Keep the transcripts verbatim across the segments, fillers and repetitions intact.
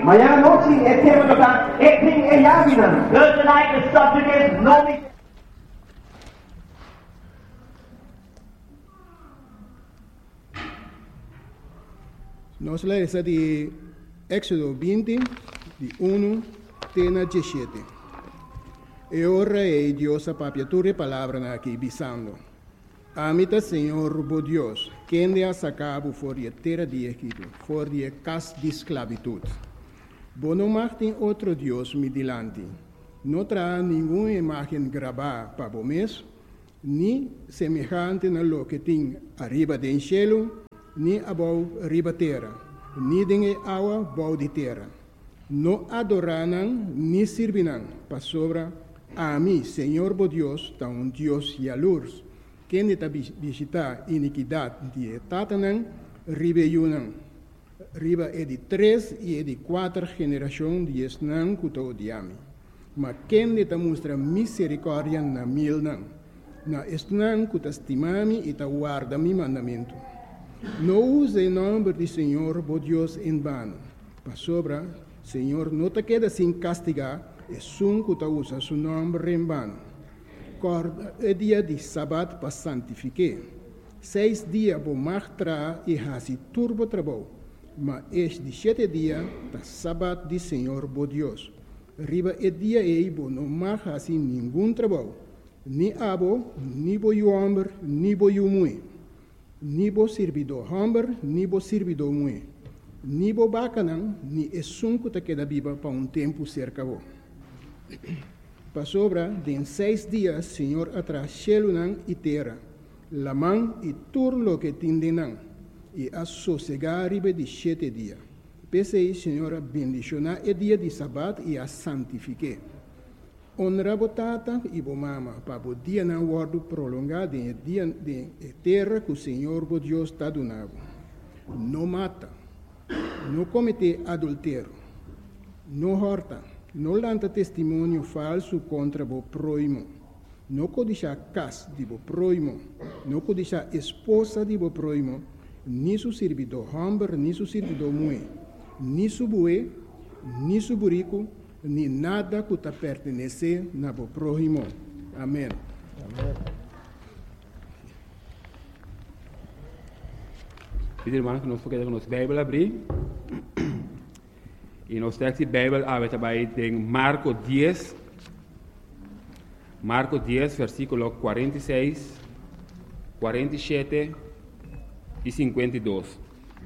Mañana noche el tema toca es King Eyavina. Tonight the subject is knowing. Nós lemos de Éxodo vinte, de um até dezessete. E ora é Deus a papiatura e palavra aqui, bisando. Amita Senhor, bo Deus, quem de a sacabo for de terra de Egito, for de casa de esclavitud. Bo não martem outro Deus me dilante. Não terá nenhuma imagem gravada para o mês, nem semejante na lo que tem arriba do cielo, ni abau riba terra, ni dinge awa bau de terra. No adoranan, ni sirvinan, pa sobra a mim, Senhor bo Deus, ta um Deus yalurs, quem está visitar iniquidade de tatanan, riba yunan. Riba é de três e é de quatro geração de esnan kuto diami. Mas quem está mostra misericórdia na milnan, na esnan kuta estimami e ta guarda mi mandamento. Não use o nome do Senhor, bo Deus, em vano. Para sobra, Senhor, não te queda sem castigar, e sun que te usa seu nome em vano. Corda é dia de sábado para santificar. Seis dias vou martrar e hasi turbo trabalho, mas este sete dias, da sábado de Senhor, bo Deus. Riba é dia e bo não mar hasi nenhum trabalho, ni abo, ni bo o homem, ni bo o mulher. Ni bo servidor hamber, ni bo servidor mue. Ni bo bacanan, ni esunco te queda viva para um tempo cerca bo. Pa sobra, de seis dias, Senhor atrás chelunan e terra, laman e tur lo que tindenan, e a sossegar ribe de sete dias. Pese, Senhor, bendicionar e dia de sabat e a santifique. Honra botata e bo mama, para o dia não guardo prolongado em dia de terra que o Senhor, bo Deus, está donando. Não mata, não comete adultério, não horta, não lanta testemunho falso contra o próximo, não codiça casa de o próximo, não codiça esposa de o próximo, nem seu servidor homem, nem seu servidor mulher, nem seu bué, nem seu burico, ni nada que te pertenece na bo prójimo. Amém. Amém. Pedir irmãos que nós podemos nossa Bíblia abrir. E nós texto de Bíblia abre também em Marcos dez. Marcos dez, versículo quarenta e seis, quarenta e sete e cinquenta e dois.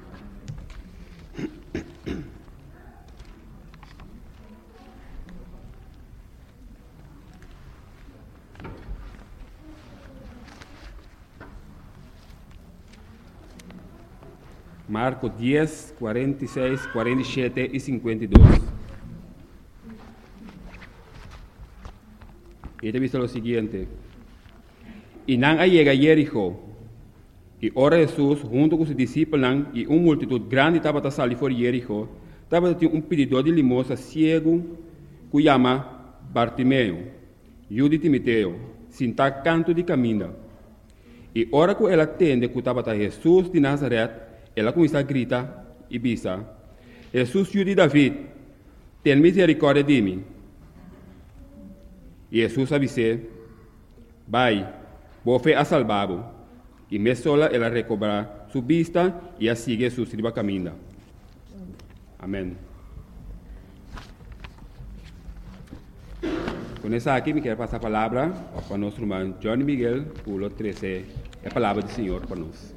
Marcos dez, quarenta e seis, quarenta e sete e cinquenta e dois. E te visto o seguinte. E não llega a Jericó. E ora Jesus, junto com os discípulos e uma multitud grande, estava a sair fora de Jericó. Estava tinha um pedidor de limosna cego, que chama Bartimeu, filho de Timoteo, sentado canto de caminho. E ora que ela atende que estava Jesus de Nazaré, ela começa a gritar e bisa: Jesus, filho de David, tem misericórdia de mim. E Jesus avise: vai, boa fé a salvado. E me sola ela recobra sua vista e a sigue su sirva caminho. Amém. Com essa aqui, me quero passar a palavra para o nosso irmão Johnny Miguel, pulo treze, a palavra do Senhor para nós.